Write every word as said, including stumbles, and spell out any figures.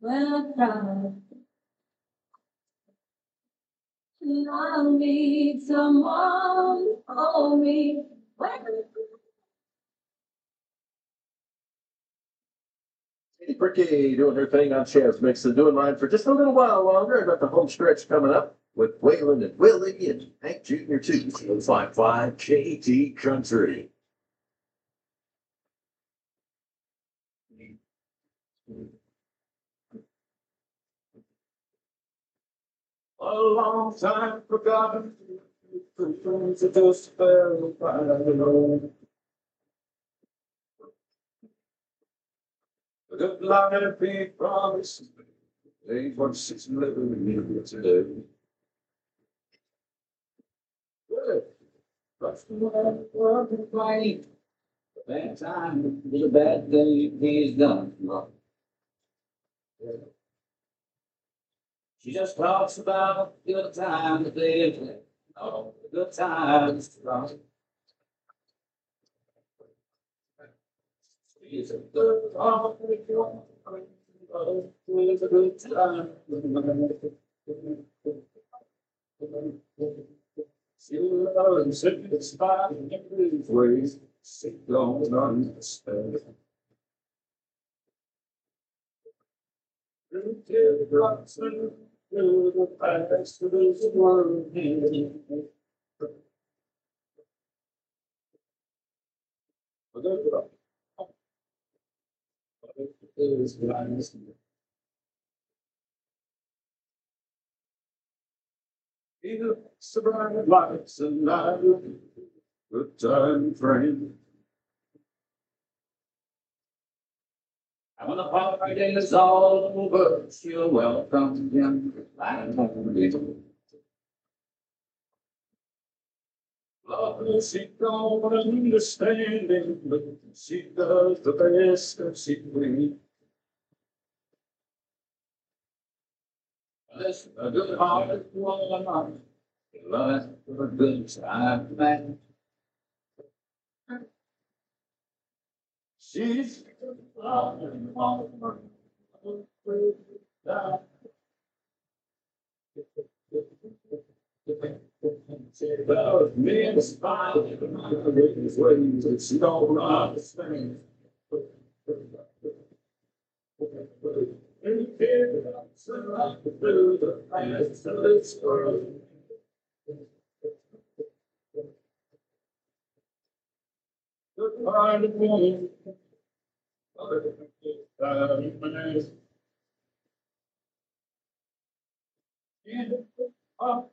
when I cry. And I need someone to hold me when Katie Brickey doing her thing on Chaz Mixon, doing mine for just a little while longer. I got the home stretch coming up with Waylon and Willie and Hank Junior too. So it's like five K T Country. A long time forgotten, the friends that just fell by the A good life be promised, ain't what six living here today. Good. That's the way working right. A bad time is a bad thing he's done. She just talks about good times that they've had. Oh, the good times. It's a good heart, it's a good time. She loves it, spot in every ways. She don't understand. Through teardrops and through the past, through the world. Either surrounded lights and night, good time frame. And when the party is all over, she'll welcome him like home. Love, she don't understand it, but she does the best that she can. Listen, a good heart woman, love for a good time man. She's loving woman, about me and smile, his ways that she don't understand. And here comes the light through the past of this world. Good part of me, other than man. And up